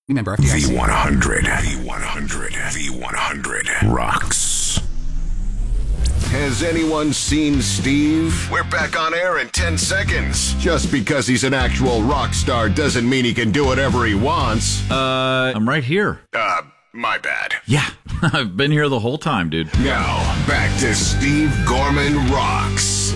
Remember, FDIC. V100. V100. V100 rocks. Has anyone seen Steve? We're back on air in 10 seconds. Just because he's an actual rock star doesn't mean he can do whatever he wants. I'm right here. My bad. Yeah, I've been here the whole time, dude. Now, back to Steve Gorman Rocks.